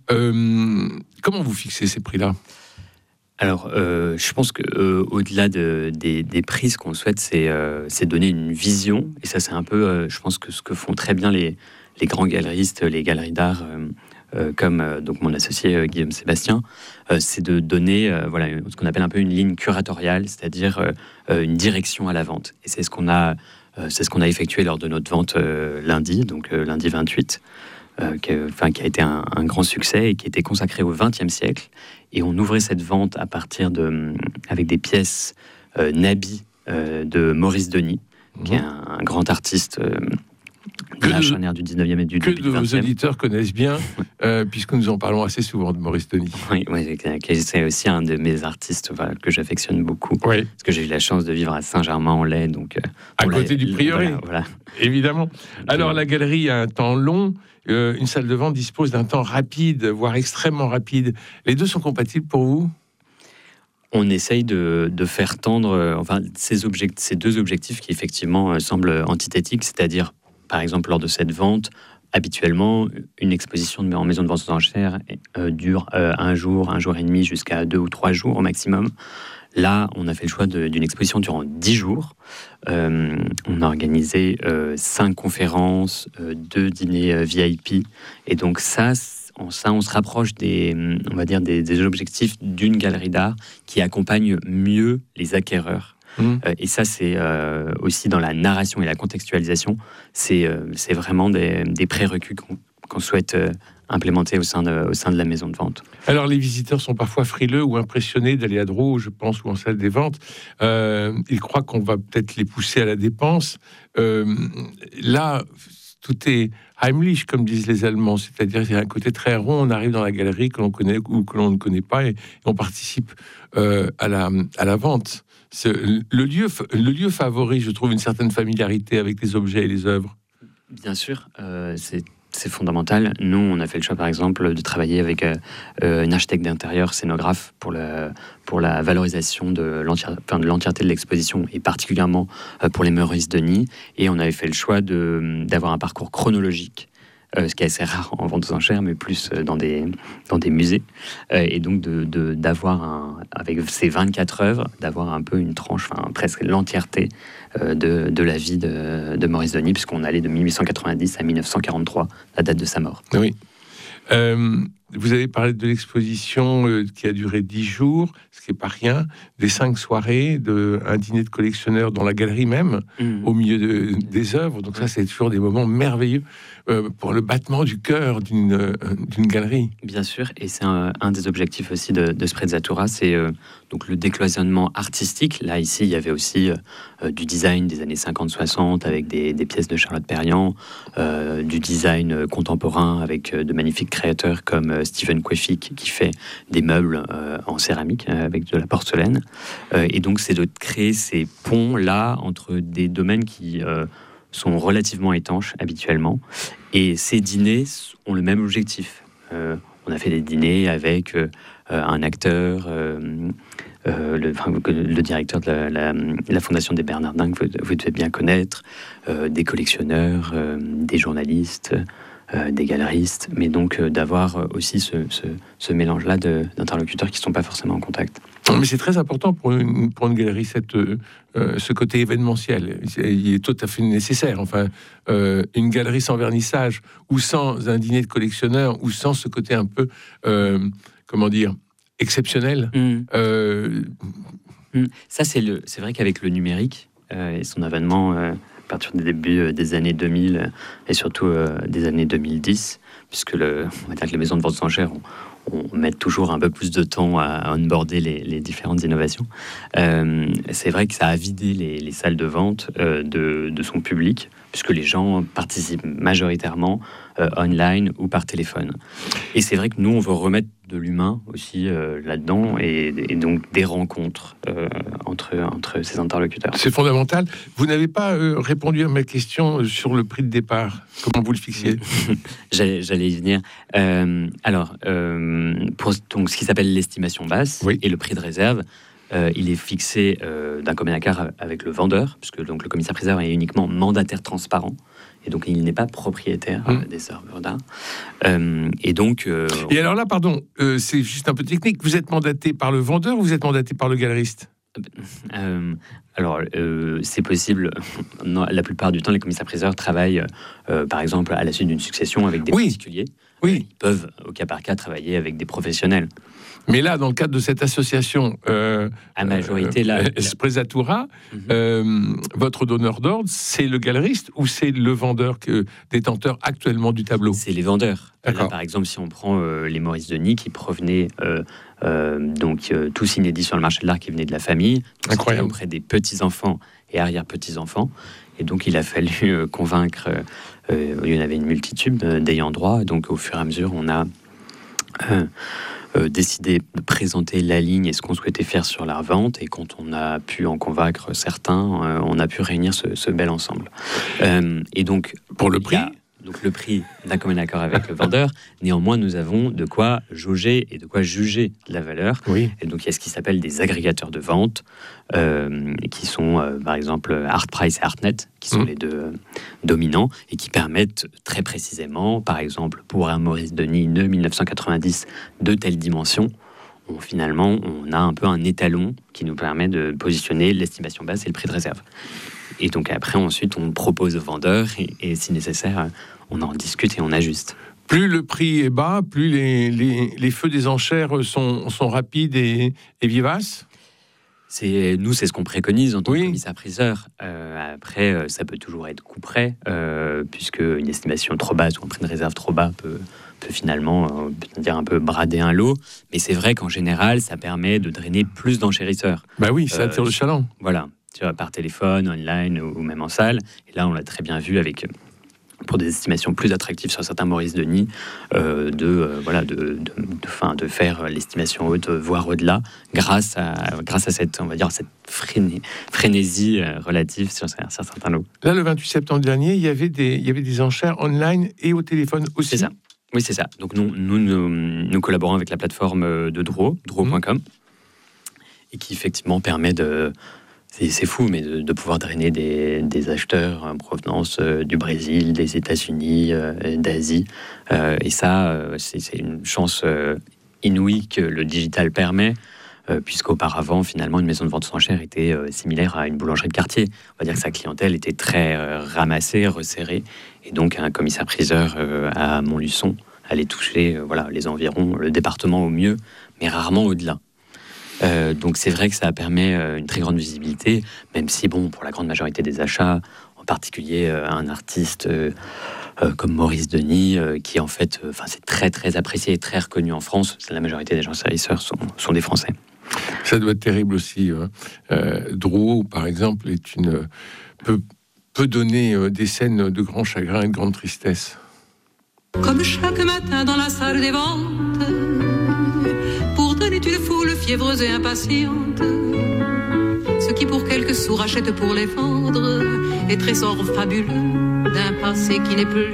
Comment vous fixez ces prix-là ?
Alors, je pense qu'au-delà des prix, ce qu'on souhaite, c'est donner une vision. Et ça, c'est un peu, je pense, que ce que font très bien les grands galeristes, les galeries d'art, comme donc mon associé Guillaume Sébastien, c'est de donner ce qu'on appelle un peu une ligne curatoriale, c'est-à-dire une direction à la vente. Et c'est ce qu'on a effectué lors de notre vente lundi 28, qui a été un grand succès et qui était consacré au XXe siècle. Et on ouvrait cette vente à partir avec des pièces Nabi de Maurice Denis, qui est un grand artiste la charnière du 19e et du
que
début du 20e.
nos auditeurs connaissent bien, puisque nous en parlons assez souvent de Maurice Denis.
Oui, c'est aussi un de mes artistes que j'affectionne beaucoup.
Oui.
Parce que j'ai eu la chance de vivre à Saint-Germain-en-Laye. Donc,
à côté du prieuré,
voilà.
Évidemment. Alors, la galerie a un temps long, une salle de vente dispose d'un temps rapide, voire extrêmement rapide. Les deux sont compatibles pour vous ?
On essaye de faire tendre ces deux objectifs qui effectivement semblent antithétiques, c'est-à-dire, par exemple, lors de cette vente, habituellement, une exposition en maison de vente aux enchères dure un jour et demi, jusqu'à 2 ou 3 jours au maximum. Là, on a fait le choix d'une exposition durant 10 jours. On a organisé 5 conférences, 2 dîners VIP. Et donc ça, on se rapproche des objectifs d'une galerie d'art qui accompagne mieux les acquéreurs. Et ça, c'est aussi dans la narration et la contextualisation. C'est vraiment des prérequis qu'on souhaite implémenter au sein de la maison de vente.
Alors, les visiteurs sont parfois frileux ou impressionnés d'aller à Drouot, je pense, ou en salle des ventes. Ils croient qu'on va peut-être les pousser à la dépense. Là, tout est Heimlich, comme disent les Allemands, c'est-à-dire qu'il y a un côté très rond. On arrive dans la galerie que l'on connaît ou que l'on ne connaît pas et on participe à la vente. Le lieu favorise, je trouve, une certaine familiarité avec les objets et les œuvres.
Bien sûr, c'est fondamental. Nous, on a fait le choix, par exemple, de travailler avec une architecte d'intérieur, scénographe, pour la valorisation de l'entièreté de l'exposition, et particulièrement pour les Maurice Denis. Et on avait fait le choix d'avoir un parcours chronologique, ce qui est assez rare en vente aux enchères, mais plus dans des musées. Et donc, d'avoir, avec ces 24 œuvres, d'avoir un peu une tranche, presque l'entièreté de la vie de Maurice Denis, puisqu'on allait de 1890 à 1943, la date de sa mort.
Oui. Vous avez parlé de l'exposition qui a duré 10 jours, ce qui n'est pas rien, des 5 soirées, un dîner de collectionneurs dans la galerie même, au milieu des œuvres. Donc ça, c'est toujours des moments merveilleux pour le battement du cœur d'une galerie.
Bien sûr, et c'est un des objectifs aussi de Sprezzatura, c'est donc le décloisonnement artistique. Là, ici, il y avait aussi du design des années 50-60 avec des pièces de Charlotte Perriand, du design contemporain avec de magnifiques créateurs comme Stephen Kwefik qui fait des meubles en céramique avec de la porcelaine. Et donc, c'est de créer ces ponts-là entre des domaines qui sont relativement étanches habituellement. Et ces dîners ont le même objectif. On a fait des dîners avec un acteur, le directeur de la Fondation des Bernardins, que vous devez bien connaître, des collectionneurs, des journalistes, des galeristes, mais donc d'avoir aussi ce mélange-là d'interlocuteurs qui ne sont pas forcément en contact.
Mais c'est très important pour une galerie, ce côté événementiel. Il est tout à fait nécessaire. Enfin, une galerie sans vernissage, ou sans un dîner de collectionneurs, ou sans ce côté un peu, exceptionnel.
Ça, c'est vrai qu'avec le numérique et son avènement à partir des débuts des années 2000 et surtout des années 2010, puisque on va dire que les maisons de vente aux enchères on met toujours un peu plus de temps à onboarder les différentes innovations. C'est vrai que ça a vidé les salles de vente de son public, puisque les gens participent majoritairement online ou par téléphone. Et c'est vrai que nous, on veut remettre de l'humain aussi là-dedans, et donc des rencontres entre ces interlocuteurs.
C'est fondamental. Vous n'avez pas répondu à ma question sur le prix de départ. Comment vous le fixiez?
J'allais y venir. Pour donc, ce qui s'appelle l'estimation basse, oui, et le prix de réserve, il est fixé d'un commun accord avec le vendeur, puisque donc, le commissaire-priseur est uniquement mandataire transparent. Et donc, il n'est pas propriétaire des œuvres d'art. Et donc...
Et alors là, pardon, c'est juste un peu technique. Vous êtes mandaté par le vendeur ou vous êtes mandaté par le galeriste?
C'est possible. Non, la plupart du temps, les commissaires-priseurs travaillent, par exemple, à la suite d'une succession avec des particuliers.
Oui.
Ils peuvent, au cas par cas, travailler avec des professionnels.
Mais là, dans le cadre de cette association,
à majorité,
Sprezzatura, votre donneur d'ordre, c'est le galeriste ou c'est le vendeur détenteur actuellement du tableau? C'est
les vendeurs. Là, par exemple, si on prend les Maurice Denis qui provenaient tous inédits sur le marché de l'art, qui venaient de la famille, auprès des petits-enfants et arrière-petits-enfants. Et donc, il a fallu convaincre, il y en avait une multitude d'ayants droit. Donc, au fur et à mesure, on a décidé de présenter la ligne et ce qu'on souhaitait faire sur la revente. Et quand on a pu en convaincre certains, on a pu réunir ce bel ensemble. Et donc,
pour le prix,
donc le prix d'un commun accord avec le vendeur. Néanmoins, nous avons de quoi jauger et de quoi juger de la valeur.
Oui.
Et donc, il y a ce qui s'appelle des agrégateurs de vente, qui sont, par exemple, Artprice et Artnet, qui sont les deux dominants, et qui permettent très précisément, par exemple, pour un Maurice Denis de 1990 de telle dimension, finalement, on a un peu un étalon qui nous permet de positionner l'estimation basse et le prix de réserve. Et donc après, ensuite, on propose au vendeur et si nécessaire, on en discute et on ajuste.
Plus le prix est bas, plus les feux des enchères sont rapides et vivaces.
C'est ce qu'on préconise en tant que commissaire-priseur. Après, ça peut toujours être coup près, puisque une estimation trop basse ou un prix de réserve trop bas peut finalement dire un peu brader un lot. Mais c'est vrai qu'en général, ça permet de drainer plus d'enchérisseurs.
Bah oui, ça attire le chaland.
Voilà, par téléphone, online ou même en salle. Et là, on l'a très bien vu pour des estimations plus attractives sur certains Maurice Denis, de faire l'estimation haute, voire au-delà, grâce à cette, on va dire, cette frénésie relative sur certains lots.
Là, le 28 septembre dernier, il y avait des enchères online et au téléphone aussi.
C'est ça. Oui, c'est ça. Donc nous collaborons avec la plateforme de Draw.com, et qui effectivement permet de... C'est fou, mais de pouvoir drainer des acheteurs en provenance du Brésil, des États-Unis, d'Asie. Et ça, c'est une chance inouïe que le digital permet, puisqu'auparavant, finalement, une maison de vente aux enchères était similaire à une boulangerie de quartier. On va dire que sa clientèle était très ramassée, resserrée. Et donc, un commissaire-priseur à Montluçon allait toucher les environs, le département au mieux, mais rarement au-delà. Donc c'est vrai que ça permet une très grande visibilité, même si, pour la grande majorité des achats, en particulier un artiste comme Maurice Denis, qui en fait, c'est très très apprécié et très reconnu en France. La majorité des gens serviceurs sont des Français.
Ça doit être terrible aussi. Drouot, par exemple, peut donner des scènes de grand chagrin et de grande tristesse.
Comme chaque matin dans la salle des ventes, une foule fiévreuse et impatiente, ceux qui pour quelques sous rachètent pour les vendre, et trésors fabuleux d'un passé qui n'est plus.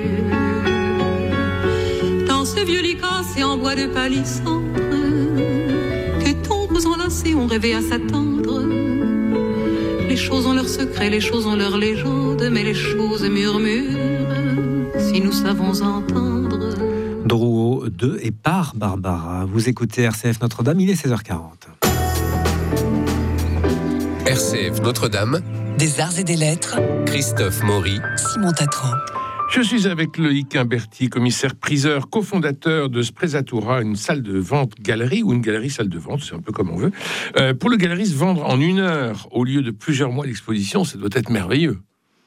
Dans ce vieux lit cassé en bois de palissandre, que tombes enlacés ont rêvé à s'attendre. Les choses ont leurs secrets, les choses ont leurs légendes, mais les choses murmurent si nous savons entendre.
Drouot de et par Barbara. Vous écoutez RCF Notre-Dame, il est 16h40.
RCF Notre-Dame.
Des arts et des lettres.
Christophe Maury.
Simon Tatran.
Je suis avec Loïc Imberti, commissaire-priseur, cofondateur de Sprezzatura, une salle de vente-galerie, ou une galerie-salle de vente, c'est un peu comme on veut. Pour le galeriste, vendre en 1 heure au lieu de plusieurs mois d'exposition, ça doit être merveilleux.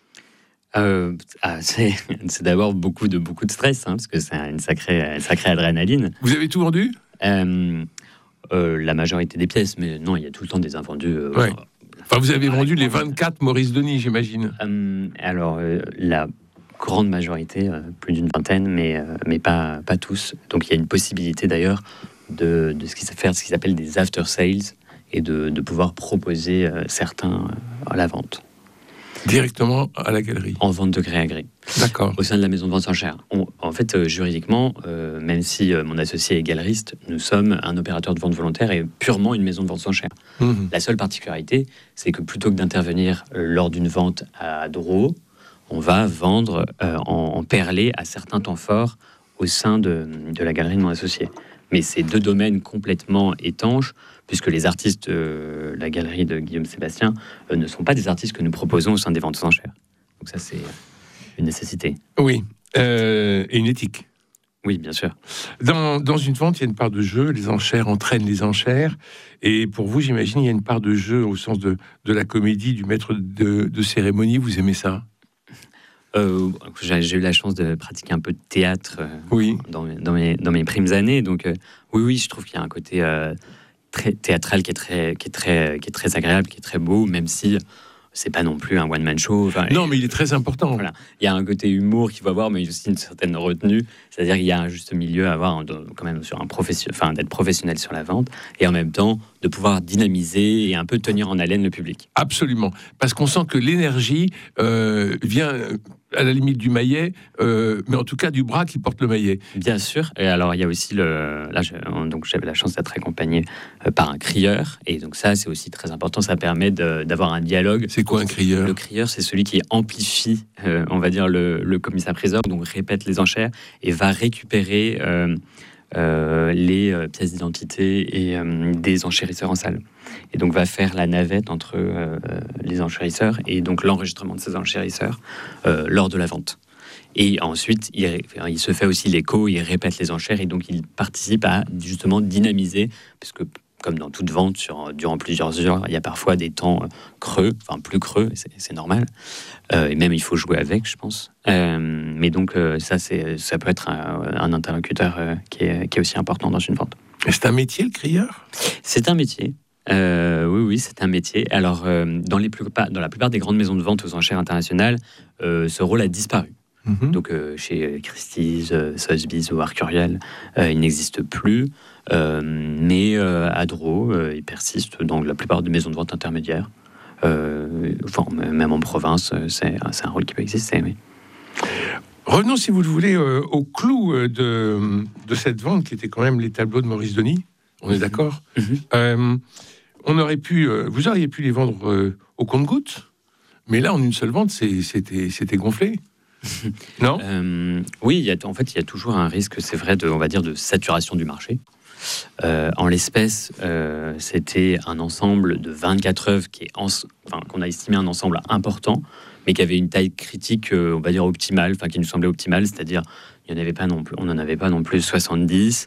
C'est d'abord beaucoup de stress, parce que c'est une sacrée adrénaline.
Vous avez tout vendu ?
La majorité des pièces, mais non, il y a tout le temps des invendus.
Ouais. Vous avez vendu les 24 Maurice Denis, j'imagine.
Alors, la grande majorité, plus d'une vingtaine, mais pas tous. Donc il y a une possibilité d'ailleurs de ce qui s'appelle des after sales et de pouvoir proposer certains à la vente.
Directement à la galerie.
En vente de gré à gré.
D'accord.
Au sein de la maison de vente aux enchères. En fait, juridiquement, même si mon associé est galeriste, nous sommes un opérateur de vente volontaire et purement une maison de vente aux enchères. La seule particularité, c'est que plutôt que d'intervenir lors d'une vente à Drouot, on va vendre en perlé à certains temps forts au sein de la galerie de mon associé. Mais c'est 2 domaines complètement étanches, puisque les artistes de la galerie de Guillaume Sébastien ne sont pas des artistes que nous proposons au sein des ventes aux enchères. Donc ça, c'est une nécessité.
Oui, et une éthique.
Oui, bien sûr.
Dans une vente, il y a une part de jeu, les enchères entraînent les enchères, et pour vous, j'imagine, il y a une part de jeu au sens de la comédie, du maître de cérémonie. Vous aimez ça ?
J'ai eu la chance de pratiquer un peu de théâtre dans mes primes années, donc oui, je trouve qu'il y a un côté très théâtral qui est très agréable, qui est très beau, même si c'est pas non plus un one-man show.
Non, mais il est très important.
Voilà. Il y a un côté humour qu'il faut avoir, mais aussi une certaine retenue. C'est-à-dire qu'il y a un juste milieu à avoir quand même sur d'être professionnel sur la vente et en même temps de pouvoir dynamiser et un peu tenir en haleine le public.
Absolument. Parce qu'on sent que l'énergie vient à la limite du maillet, mais en tout cas du bras qui porte le maillet.
Bien sûr. Et alors, il y a aussi donc j'avais la chance d'être accompagné par un crieur. Et donc ça, c'est aussi très important. Ça permet d'avoir un dialogue.
C'est quoi un crieur ?
Le crieur, c'est celui qui amplifie, on va dire, le commissaire-priseur, donc répète les enchères et va récupérer les pièces d'identité et des enchérisseurs en salle. Et donc va faire la navette entre les enchérisseurs et donc l'enregistrement de ces enchérisseurs lors de la vente. Et ensuite, il se fait aussi l'écho, il répète les enchères et donc il participe à justement dynamiser, parce que comme dans toute vente, durant plusieurs heures, il y a parfois des temps creux, enfin plus creux, c'est normal. Et même il faut jouer avec, je pense. Mais donc ça peut être un interlocuteur qui est aussi important dans une vente.
Et c'est un métier, le crieur ?
C'est un métier. Oui, c'est un métier. Alors, dans la plupart des grandes maisons de vente aux enchères internationales, ce rôle a disparu. Donc, chez Christie's, Sotheby's ou Arcurial, il n'existe plus. Mais à Draw, il persiste dans la plupart des maisons de vente intermédiaires. Même en province, c'est un rôle qui peut exister. Mais...
Revenons, si vous le voulez, au clou de cette vente, qui était quand même les tableaux de Maurice Denis. On est d'accord ? Vous auriez pu les vendre au compte-gouttes, mais là, en une seule vente, c'était gonflé. Non ?
Oui, il y a toujours un risque, c'est vrai, de saturation du marché. En l'espèce, c'était un ensemble de 24 œuvres qu'on a estimé un ensemble important, mais qui avait une taille critique, on va dire optimale, qui nous semblait optimale, c'est-à-dire on n'en avait pas non plus 70.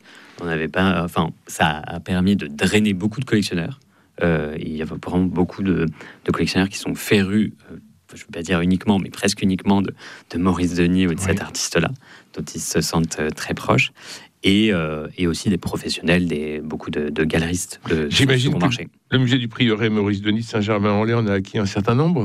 Ça a permis de drainer beaucoup de collectionneurs. Il y a vraiment beaucoup de collectionneurs qui sont férus. Je ne veux pas dire uniquement, mais presque uniquement de Maurice Denis ou de cet artiste-là, dont ils se sentent très proches, et aussi des professionnels, beaucoup de galeristes de second marché.
Le musée du Prieuré Maurice Denis de Saint-Germain-en-Laye en a acquis un certain nombre.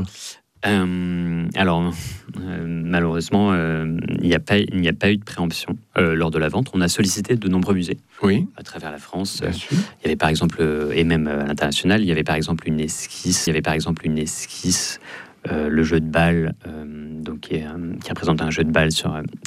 Malheureusement, il n'y a pas eu de préemption lors de la vente. On a sollicité de nombreux musées à travers la France. Il y avait par exemple, et même à l'international, il y avait par exemple une esquisse. Le jeu de balle, qui représente un jeu de balle sur